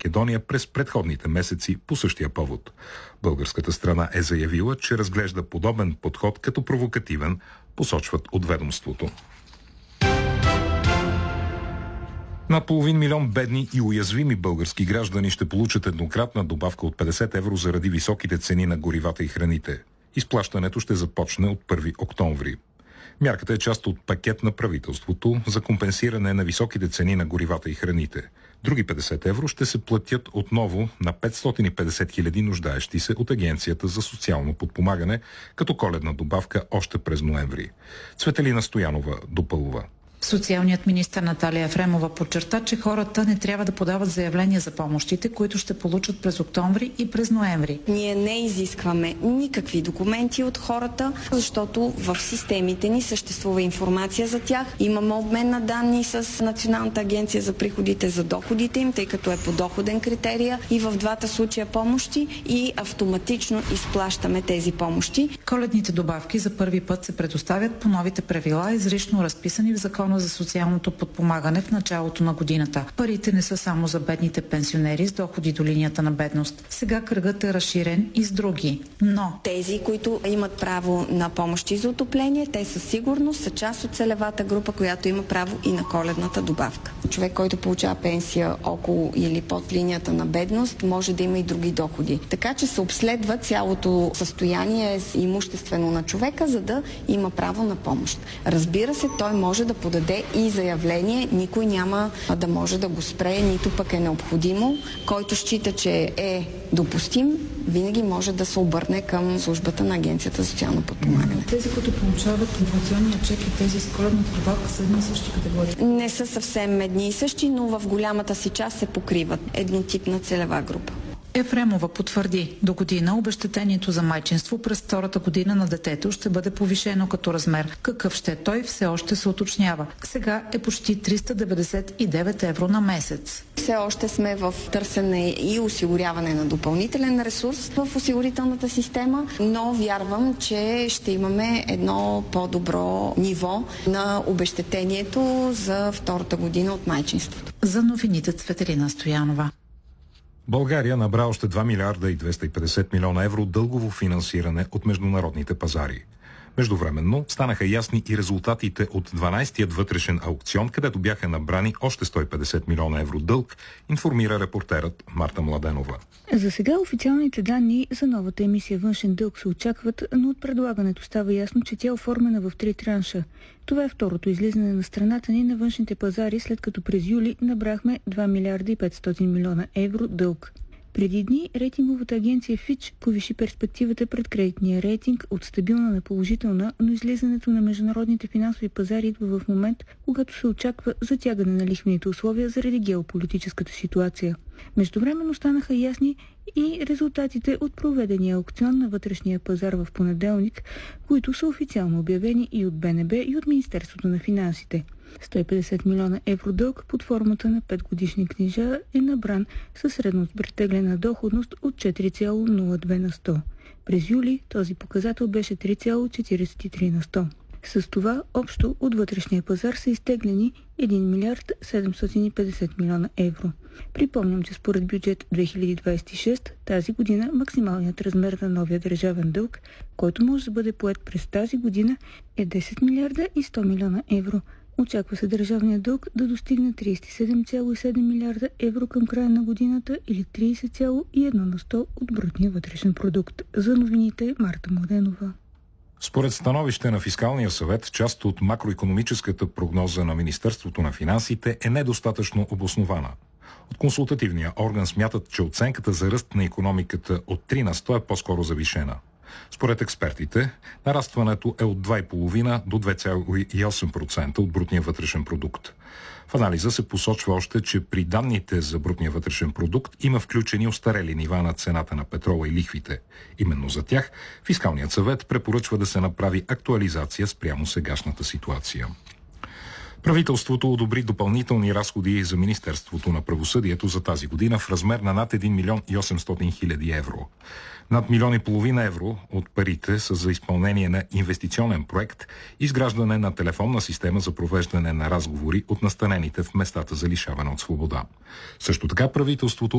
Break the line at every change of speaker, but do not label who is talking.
Македония през предходните месеци по същия повод. Българската страна е заявила, че разглежда подобен подход като провокативен, посочват от ведомството. Над половин милион бедни и уязвими български граждани ще получат еднократна добавка от 50 евро заради високите цени на горивата и храните. Изплащането ще започне от 1 октомври. Мярката е част от пакет на правителството за компенсиране на високите цени на горивата и храните. Други 50 евро ще се платят отново на 550 хиляди нуждаещи се от Агенцията за социално подпомагане като коледна добавка още през ноември. Цветелина Стоянова допълва.
Социалният министър Наталия Ефремова подчерта, че хората не трябва да подават заявления за помощите, които ще получат през октомври и през ноември.
Ние не изискваме никакви документи от хората, защото в системите ни съществува информация за тях. Имаме обмен на данни с Националната агенция за приходите за доходите им, тъй като е подоходен критерия и в двата случая помощи и автоматично изплащаме тези помощи.
Коледните добавки за първи път се предоставят по новите правила, изрично разписани в Закона за социалното подпомагане в началото на годината. Парите не са само за бедните пенсионери с доходи до линията на бедност. Сега кръгът е разширен и с други. Но
тези, които имат право на помощи за отопление, те със сигурност са част от целевата група, която има право и на коледната добавка. Човек, който получава пенсия около или под линията на бедност, може да има и други доходи. Така че се обследва цялото състояние имуществено на човека, за да има право на помощ. Разбира се, той може да подаде и заявление, никой няма да може да го спре, нито пък е необходимо. Който счита, че е допустим, винаги може да се обърне към службата на Агенцията за социално подпомагане.
Тези, които получават инфлационния чек и тези с коледната добавка са едни и същи категории?
Не са съвсем едни и същи, но в голямата си част се покриват. Еднотипна целева група.
Ефремова потвърди, до година обезщетението за майчинство през втората година на детето ще бъде повишено като размер. Какъв ще е той, все още се уточнява. Сега е почти 399 евро на месец.
Все още сме в търсене и осигуряване на допълнителен ресурс в осигурителната система, но вярвам, че ще имаме едно по-добро ниво на обезщетението за втората година от майчинството.
За новините Цветелина Стоянова.
България набра още 2 милиарда и 250 милиона евро дългово финансиране от международните пазари. Междувременно станаха ясни и резултатите от 12-тият вътрешен аукцион, където бяха набрани още 150 милиона евро дълг, информира репортерът Марта Младенова.
За сега официалните данни за новата емисия външен дълг се очакват, но от предлагането става ясно, че тя е оформена в 3 транша. Това е второто излизане на страната ни на външните пазари, след като през юли набрахме 2 милиарда и 500 милиона евро дълг. Преди дни рейтинговата агенция Fitch повиши перспективата пред кредитния рейтинг от стабилна на положителна, но излизането на международните финансови пазари идва в момент, когато се очаква затягане на лихвените условия заради геополитическата ситуация. Междувременно станаха ясни и резултатите от проведения аукцион на вътрешния пазар в понеделник, които са официално обявени и от БНБ и от Министерството на финансите. 150 милиона евро дълг под формата на 5-годишни книжа е набран със средно претеглена доходност от 4,02 на 100. През юли този показател беше 3,43 на 100. С това общо от вътрешния пазар са изтеглени 1 милиард 750 милиона евро. Припомням, че според бюджет 2026 тази година максималният размер на новия държавен дълг, който може да бъде поет през тази година, е 10 милиарда и 100 милиона евро. Очаква се държавният дълг да достигне 37,7 милиарда евро към края на годината или 30,1 на 100 от брутния вътрешен продукт. За новините Марта Младенова.
Според становище на Фискалния съвет, част от макроикономическата прогноза на Министерството на финансите е недостатъчно обоснована. От консултативния орган смятат, че оценката за ръст на икономиката от 3 на 100 е по-скоро завишена. Според експертите, нарастването е от 2,5 до 2,8% от брутния вътрешен продукт. В анализа се посочва още, че при данните за брутния вътрешен продукт има включени остарели нива на цената на петрола и лихвите. Именно за тях Фискалният съвет препоръчва да се направи актуализация спрямо сегашната ситуация. Правителството одобри допълнителни разходи за Министерството на правосъдието за тази година в размер на над 1 милион и 800 хиляди евро. Над 1,5 милиона евро от парите са за изпълнение на инвестиционен проект, изграждане на телефонна система за провеждане на разговори от настанените в местата за лишаване от свобода. Също така правителството